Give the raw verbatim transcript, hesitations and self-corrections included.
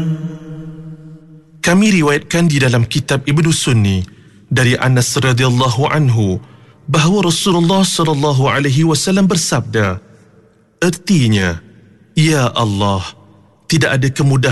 Kami riwayatkan di dalam kitab Ibnu Sunni dari Anas radhiyallahu anhu bahawa Rasulullah sallallahu alaihi wasallam bersabda, artinya, ya Allah, tidak ada kemudahan